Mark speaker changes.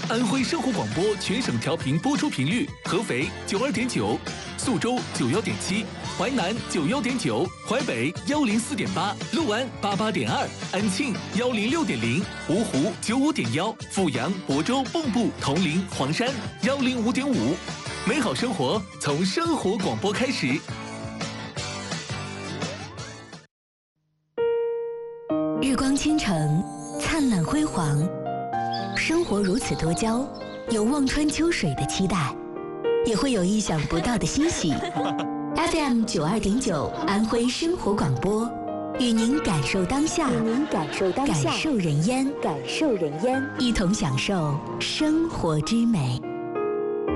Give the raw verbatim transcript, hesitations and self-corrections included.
Speaker 1: 安徽生活广播全省调频播出频率：合肥九二点九，宿州九幺点七，淮南九幺点九，淮北幺零四点八，六安八八点二，安庆幺零六点零，芜湖九五点幺，阜阳、亳州、蚌埠、铜陵、黄山幺零五点五。美好生活从生活广播开始。
Speaker 2: 日光倾城，灿烂辉煌，生活如此多娇，有望穿秋水的期待，也会有意想不到的欣喜。F M 九二点九，安徽生活广播，与您感受当下，与您感受当下，感受人烟，感受人烟，一同享受生活之美。